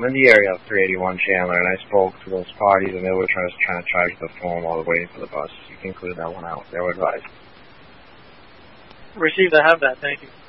I'm in the area of 381 Chandler, and I spoke to those parties, and they were trying to charge the phone while they're waiting for the bus. You can clear that one out. They were advised. Received. I have that. Thank you.